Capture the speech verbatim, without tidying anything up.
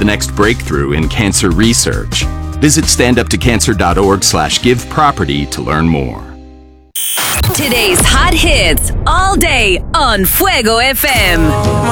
the next breakthrough in cancer research. Visit standuptocancer.org slash give property to learn more. Today's hot hits all day on Fuego F M.